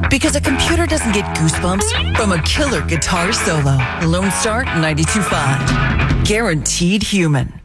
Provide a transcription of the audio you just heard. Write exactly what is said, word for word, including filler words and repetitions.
Because a computer doesn't get goosebumps from a killer guitar solo. Lone Star ninety-two point five. Guaranteed human.